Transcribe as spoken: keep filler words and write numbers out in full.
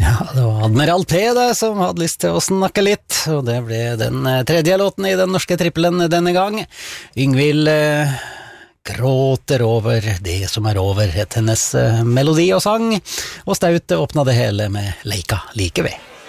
Ja, det var Admiral P det som hadde lyst til å snakke litt, og det ble den tredje låten i den norske trippelen denne gang. Yngvild eh, gråter over det som er over, het hennes eh, melodi og sang, og Staute åpna det hele med Leika like ved.